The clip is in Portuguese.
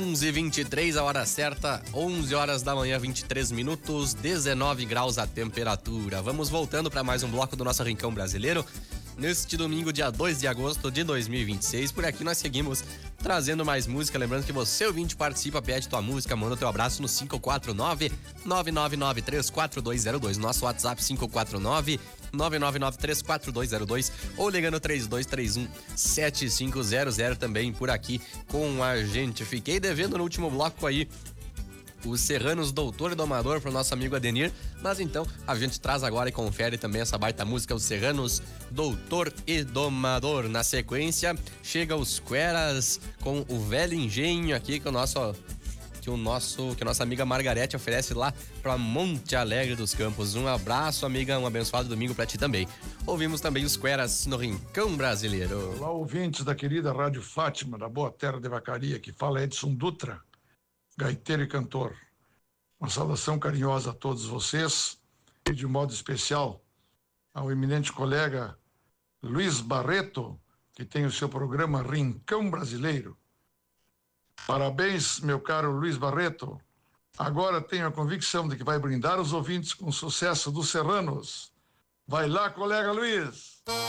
11h23, a hora certa, 11 horas da manhã, 23 minutos, 19 graus a temperatura. Vamos voltando para mais um bloco do nosso Rincão Brasileiro. Neste domingo, dia 2 de agosto de 2026, por aqui nós seguimos trazendo mais música. Lembrando que você, ouvinte, participa, pede tua música, manda teu abraço no 549-9993-4202. Nosso WhatsApp 549-9993-4202 ou ligando 3231-7500 também por aqui com a gente. Fiquei devendo no último bloco aí os Serranos Doutor e Domador para o nosso amigo Adenir, mas então a gente traz agora e confere também essa baita música, os Serranos Doutor e Domador. Na sequência chega os Queras com o Velho Engenho aqui que a nossa amiga Margarete oferece lá para Monte Alegre dos Campos. Um abraço, amiga, um abençoado domingo para ti também. Ouvimos também os Queras no Rincão Brasileiro. Olá, ouvintes da querida Rádio Fátima, da Boa Terra de Vacaria, que fala Edson Dutra, gaiteiro e cantor. Uma saudação carinhosa a todos vocês e de modo especial ao eminente colega Luiz Barreto, que tem o seu programa Rincão Brasileiro. Parabéns, meu caro Luiz Barreto. Agora tenho a convicção de que vai brindar os ouvintes com o sucesso dos Serranos. Vai lá, colega Luiz!